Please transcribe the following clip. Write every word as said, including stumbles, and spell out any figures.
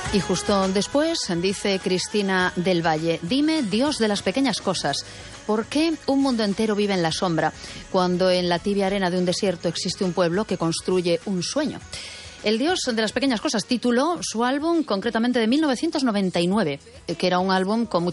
Y justo después dice Cristina del Valle: dime, Dios de las pequeñas cosas, ¿por qué un mundo entero vive en la sombra cuando en la tibia arena de un desierto existe un pueblo que construye un sueño? El Dios de las pequeñas cosas tituló su álbum concretamente de mil novecientos noventa y nueve, que era un álbum con